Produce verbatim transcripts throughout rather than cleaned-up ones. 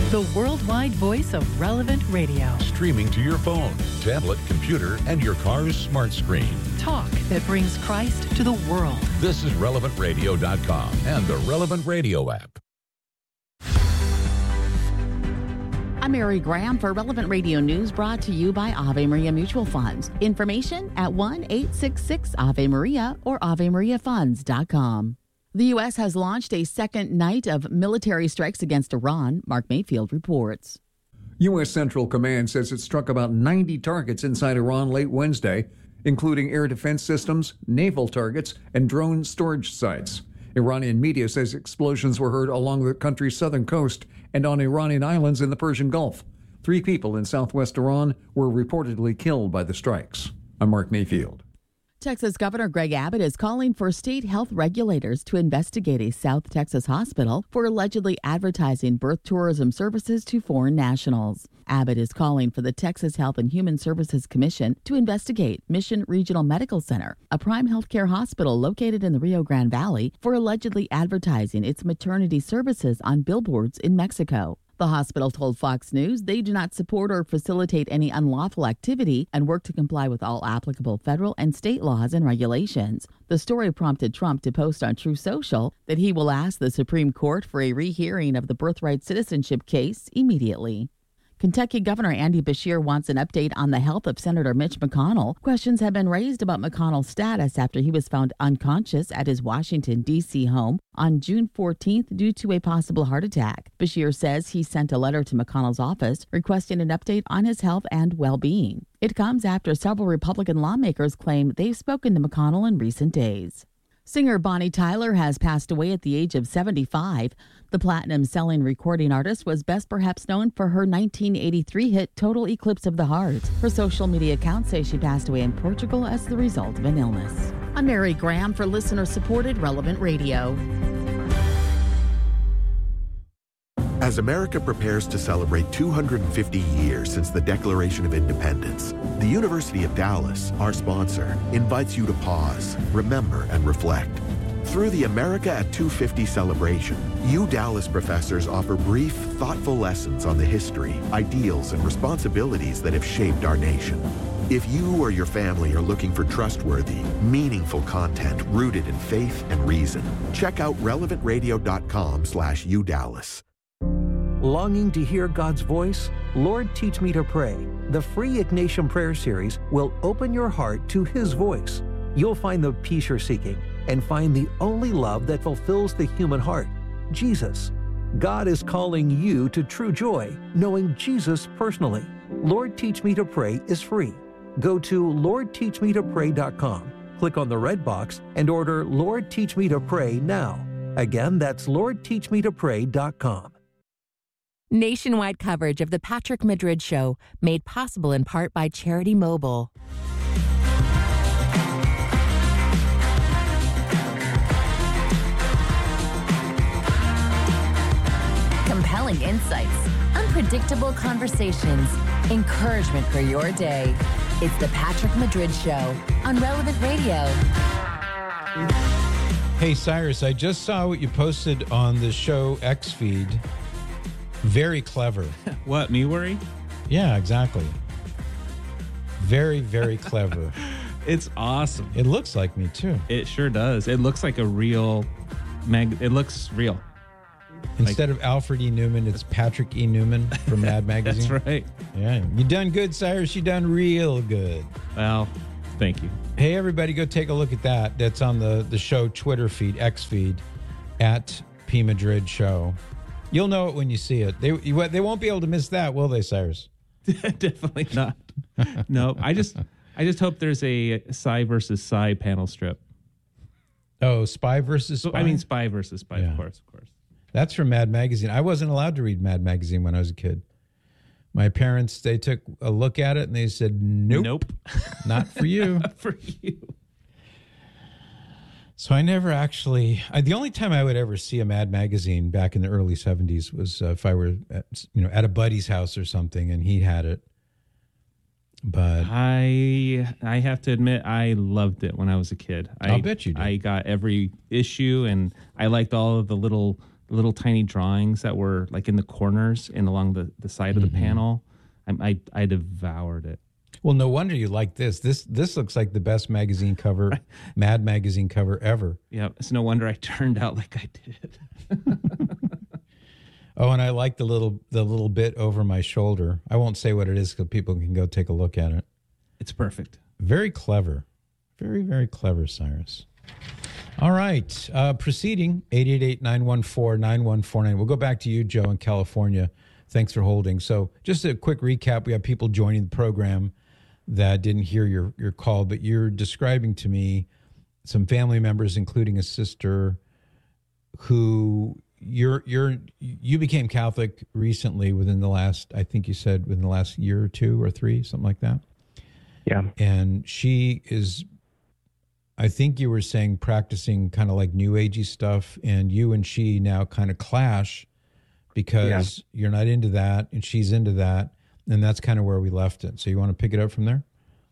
the worldwide voice of Relevant Radio. Streaming to your phone, tablet, computer, and your car's smart screen. Talk that brings Christ to the world. This is relevant radio dot com and the Relevant Radio app. I'm Mary Graham for Relevant Radio News, brought to you by Ave Maria Mutual Funds. Information at one eight six six Ave Maria or ave maria funds dot com. The U S has launched a second night of military strikes against Iran, Mark Mayfield reports. U S Central Command says it struck about ninety targets inside Iran late Wednesday, including air defense systems, naval targets, and drone storage sites. Iranian media says explosions were heard along the country's southern coast and on Iranian islands in the Persian Gulf. Three people in southwest Iran were reportedly killed by the strikes. I'm Mark Mayfield. Texas Governor Greg Abbott is calling for state health regulators to investigate a South Texas hospital for allegedly advertising birth tourism services to foreign nationals. Abbott is calling for the Texas Health and Human Services Commission to investigate Mission Regional Medical Center, a prime healthcare hospital located in the Rio Grande Valley, for allegedly advertising its maternity services on billboards in Mexico. The hospital told Fox News they do not support or facilitate any unlawful activity and work to comply with all applicable federal and state laws and regulations. The story prompted Trump to post on Truth Social that he will ask the Supreme Court for a rehearing of the birthright citizenship case immediately. Kentucky Governor Andy Beshear wants an update on the health of Senator Mitch McConnell. Questions have been raised about McConnell's status after he was found unconscious at his Washington, D C home on June fourteenth due to a possible heart attack. Beshear says he sent a letter to McConnell's office requesting an update on his health and well-being. It comes after several Republican lawmakers claim they've spoken to McConnell in recent days. Singer Bonnie Tyler has passed away at the age of seventy-five. The platinum-selling recording artist was best perhaps known for her nineteen eighty-three hit Total Eclipse of the Heart. Her social media accounts say she passed away in Portugal as the result of an illness. I'm Mary Graham for listener-supported Relevant Radio. As America prepares to celebrate two hundred fifty years since the Declaration of Independence, the University of Dallas, our sponsor, invites you to pause, remember, and reflect. Through the America at two fifty celebration, U Dallas professors offer brief, thoughtful lessons on the history, ideals, and responsibilities that have shaped our nation. If you or your family are looking for trustworthy, meaningful content rooted in faith and reason, check out relevant radio dot com slash U Dallas. Longing to hear God's voice? Lord, Teach Me to Pray. The free Ignatian Prayer Series will open your heart to His voice. You'll find the peace you're seeking and find the only love that fulfills the human heart, Jesus. God is calling you to true joy, knowing Jesus personally. Lord, Teach Me to Pray is free. Go to lord teach me to pray dot com, click on the red box, and order Lord, Teach Me to Pray now. Again, that's lord teach me to pray dot com. Nationwide coverage of the Patrick Madrid Show, made possible in part by Charity Mobile. Compelling insights, unpredictable conversations, encouragement for your day. It's the Patrick Madrid Show on Relevant Radio. Hey, Cyrus, I just saw what you posted on the show X feed. Very clever. What, me worry? Yeah, exactly. Very, very clever. It's awesome. It looks like me, too. It sure does. It looks like a real mag. It looks real. Instead like, of Alfred E. Newman, it's Patrick E. Newman from Mad Magazine. That's right. Yeah. You done good, Cyrus. You done real good. Well, thank you. Hey, everybody, go take a look at that. That's on the, the show Twitter feed, X feed, at P. Madrid Show. You'll know it when you see it. They they won't be able to miss that, will they, Cyrus? Definitely not. No, I just I just hope there's a Psy versus Psy panel strip. Oh, Spy versus Spy? I mean, Spy versus Spy, yeah. of course, of course. That's from Mad Magazine. I wasn't allowed to read Mad Magazine when I was a kid. My parents, they took a look at it and they said, nope. Nope. Not for you. Not for you. So I never actually, I, the only time I would ever see a Mad Magazine back in the early seventies was uh, if I were at, you know, at a buddy's house or something and he had it. But I I have to admit, I loved it when I was a kid. I, I'll bet you did. I got every issue and I liked all of the little little tiny drawings that were like in the corners and along the, the side mm-hmm. of the panel. I, I I devoured it. Well, no wonder you like this. This this looks like the best magazine cover, Mad magazine cover ever. Yeah, it's no wonder I turned out like I did. Oh, and I like the little the little bit over my shoulder. I won't say what it is so people can go take a look at it. It's perfect. Very clever. Very, very clever, Cyrus. All right. Uh, proceeding, eight eight eight, nine one four, nine one four nine. We'll go back to you, Joe, in California. Thanks for holding. So just a quick recap. We have people joining the program that didn't hear your, your call, but you're describing to me some family members, including a sister, who you're you're you became Catholic recently within the last, I think you said within the last year or two or three, something like that. Yeah. And she is, I think you were saying, practicing kind of like New Agey stuff, and you and she now kind of clash because yeah. you're not into that and she's into that. And that's kind of where we left it. So you want to pick it up from there?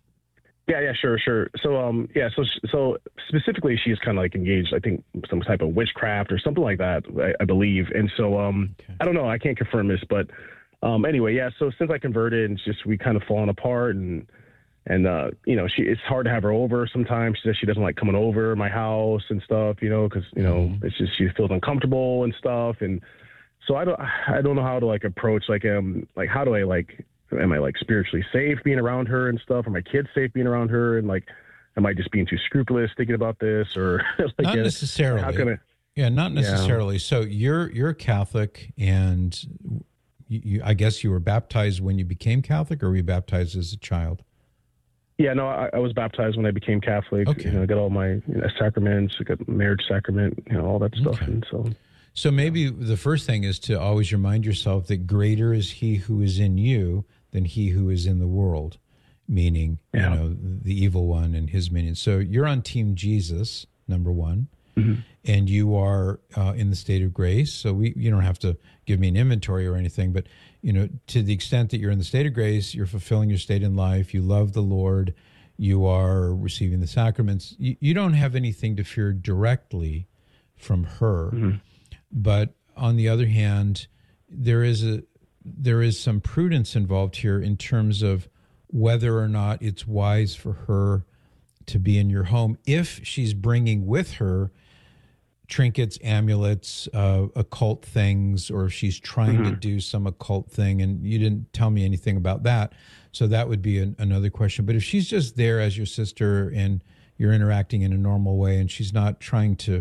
Yeah, yeah, sure, sure. So, um, yeah, so, so specifically, she's kind of like engaged, I think, some type of witchcraft or something like that, I, I believe. And so, um, okay. I don't know, I can't confirm this, but, um, anyway, yeah. So since I converted, it's just we kind of fallen apart, and and uh, you know, she it's hard to have her over sometimes. She says she doesn't like coming over my house and stuff, you know, because you know mm-hmm. it's just she feels uncomfortable and stuff, and so I don't I don't know how to like approach like um like how do I like. Am I like spiritually safe being around her and stuff? Are my kids safe being around her? And like, am I just being too scrupulous thinking about this, or like, not yeah, necessarily? How can I, yeah, not necessarily. Yeah. So you're you're Catholic, and you, you, I guess you were baptized when you became Catholic, or were you baptized as a child? Yeah, no, I, I was baptized when I became Catholic. Okay. You know, I got all my you know, sacraments, I got marriage sacrament, you know, all that stuff, okay. and so. So maybe the first thing is to always remind yourself that greater is He who is in you than he who is in the world, meaning, yeah. you know, the evil one and his minions. So you're on Team Jesus, number one, mm-hmm. and you are uh, in the state of grace. So we, you don't have to give me an inventory or anything, but, you know, to the extent that you're in the state of grace, you're fulfilling your state in life, you love the Lord, you are receiving the sacraments, you, you don't have anything to fear directly from her. Mm-hmm. But on the other hand, there is a, there is some prudence involved here in terms of whether or not it's wise for her to be in your home if she's bringing with her trinkets, amulets, uh, occult things, or if she's trying mm-hmm. to do some occult thing. And you didn't tell me anything about that. So that would be an, another question. But if she's just there as your sister and you're interacting in a normal way and she's not trying to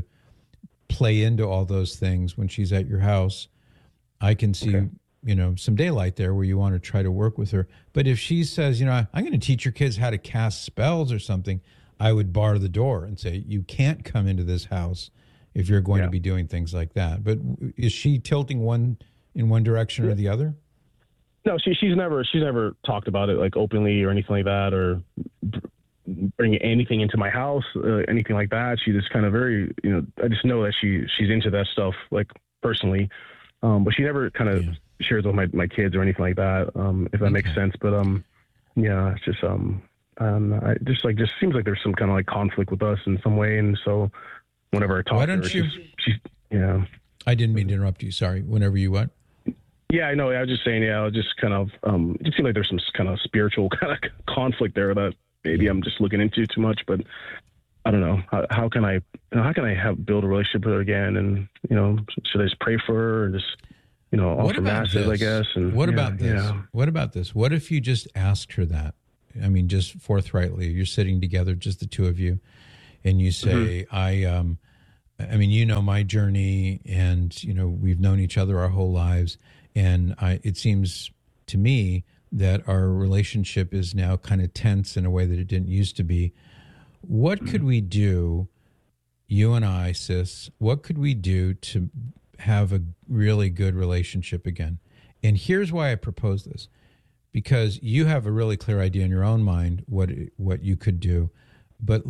play into all those things when she's at your house, I can see... Okay. you know, some daylight there where you want to try to work with her. But if she says, you know, I'm going to teach your kids how to cast spells or something, I would bar the door and say, you can't come into this house if you're going yeah. to be doing things like that. But is she tilting one in one direction yeah. or the other? No, she she's never she's never talked about it like openly or anything like that, or bring anything into my house, uh, anything like that. She just kind of very, you know, I just know that she she's into that stuff, like personally. Um, but she never kind of yeah. shares with my, my kids or anything like that, um, if that okay. makes sense. But um, yeah, it's just um, um, I just like just seems like there's some kind of like conflict with us in some way, and so whenever I talk Why to her, don't you? She's, she's yeah. I didn't mean to interrupt you. Sorry. Whenever you what? Yeah, I know. I was just saying. Yeah, I was just kind of um, it seems like there's some kind of spiritual kind of conflict there that maybe yeah. I'm just looking into too much, but. I don't know. How, how can I, you know, how can I have build a relationship with her again? And, you know, should I just pray for her and just, you know, offer masses, I guess? And what yeah, about this? Yeah. What about this? What if you just asked her that? I mean, just forthrightly, you're sitting together, just the two of you, and you say, mm-hmm. I, um, I mean, you know, my journey, and, you know, we've known each other our whole lives. And I, it seems to me that our relationship is now kind of tense in a way that it didn't used to be. What could we do, you and I, sis, what could we do to have a really good relationship again? And here's why I propose this. Because you have a really clear idea in your own mind what what you could do. But